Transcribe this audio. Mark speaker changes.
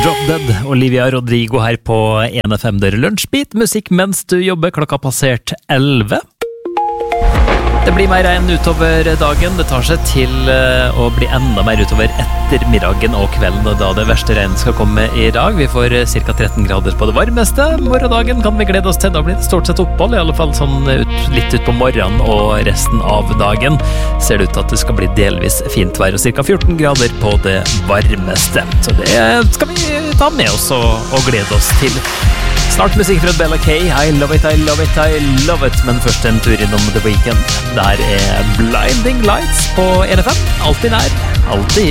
Speaker 1: Drop Dead, Olivia Rodrigo her på 1FM dør lunsjbit, musikk mens du jobber, klokka passert 11. Det blir mer regn utover dagen, det tar seg til å bli enda mer utover ettermiddagen og kvelden, og da det verste regn skal komme i dag. Vi får ca. 13 grader på det varmeste. Morgendagen kan vi glede oss til, da blir det stort sett opphold, i alle fall sånn litt ut på morgenen og resten av dagen. Ser det ut til at det skal bli delvis fint vær og ca. 14 grader på det varmeste. Så det skal vi ta med oss og glede oss til. Snart musikk fra Bella K. I love it, I love it, I love it. Men først en tur innom The Weeknd. Der Blinding Lights på 1FM. Alltid nær, alltid